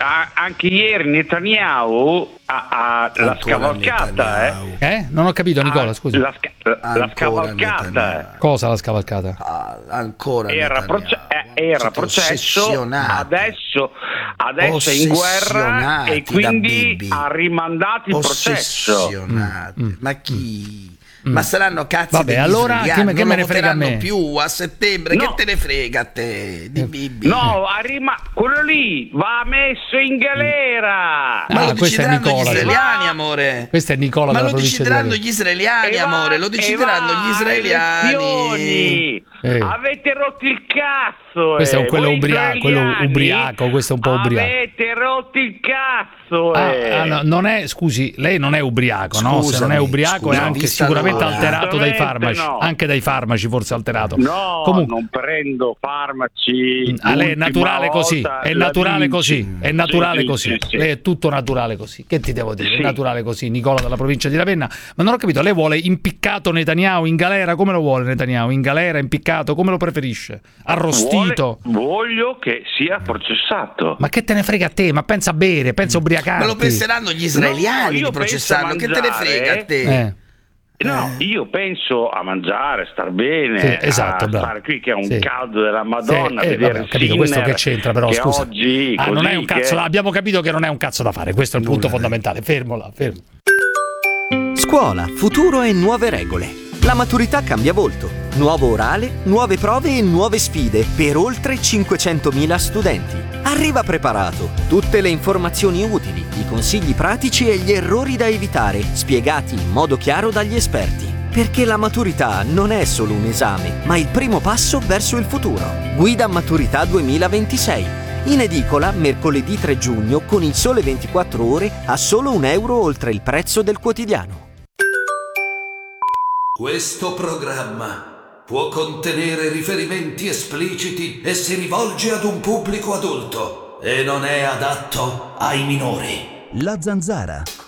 anche ieri Netanyahu ha la scavalcata. Non ho capito, Nicola, scusi. La scavalcata. Cosa la scavalcata? Ancora era processo, adesso è in guerra e quindi ha rimandato il processo. Ma chi? Ma saranno cazzi. Vabbè, allora che me ne frega a me più a settembre? No. Che te ne frega a te di Bibi? No, quello lì va messo in galera. Ma lo decideranno gli Nicola, israeliani, amore. Questo è Nicola Ma della lo provincia di decideranno gli israeliani, amore. Lo decideranno gli israeliani. Avete rotto il cazzo. Questo è quello ubriaco, questo è un po' ubriaco. Avete rotto il cazzo. No, non è, scusi, lei non è ubriaco, no? Se non è ubriaco è anche sicuramente alterato dai farmaci, anche dai farmaci forse alterato. No, comunque, non prendo farmaci. Lei è naturale così, è naturale così, è naturale così. Sì. Lei è tutto naturale così. Che ti devo dire? È naturale così. Nicola dalla provincia di Ravenna. Ma non ho capito, lei vuole impiccato Netanyahu in galera? Come lo vuole Netanyahu? In galera, impiccato? Come lo preferisce? Arrostito? Voglio che sia processato. Ma che te ne frega a te? Ma pensa a bere, pensa a ubriacarti. Ma lo penseranno gli israeliani di processarlo. Che te ne frega a te? No, io penso a mangiare, star bene, esatto, a stare qui che è un caldo della Madonna, vedere il capito, questo che c'entra però, scusa. Oggi non è un cazzo, abbiamo capito che non è un cazzo da fare, questo è il punto fondamentale. Fermo. Scuola, futuro e nuove regole. La maturità cambia volto. Nuovo orale, nuove prove e nuove sfide per oltre 500.000 studenti. Arriva preparato. Tutte le informazioni utili, i consigli pratici e gli errori da evitare, spiegati in modo chiaro dagli esperti. Perché la maturità non è solo un esame, ma il primo passo verso il futuro. Guida Maturità 2026. In edicola mercoledì 3 giugno con Il Sole 24 Ore a solo €1 oltre il prezzo del quotidiano. Questo programma può contenere riferimenti espliciti e si rivolge ad un pubblico adulto e non è adatto ai minori. La Zanzara.